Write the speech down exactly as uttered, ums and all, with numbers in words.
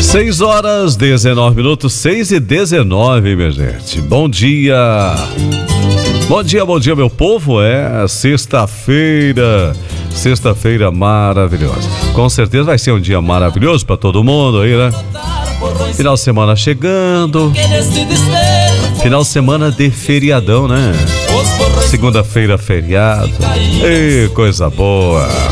seis horas, dezenove minutos, seis e dezenove, minha gente. Bom dia. Bom dia, bom dia, meu povo. É sexta-feira. Sexta-feira maravilhosa. Com certeza vai ser um dia maravilhoso para todo mundo aí, né? Final de semana chegando. Final de semana de feriadão, né? Segunda-feira, feriado. Ei, coisa boa.